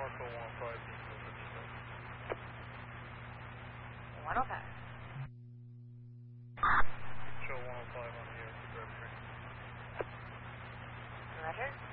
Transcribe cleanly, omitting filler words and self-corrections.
Marco 105. 105. Show 105 on the air. Roger.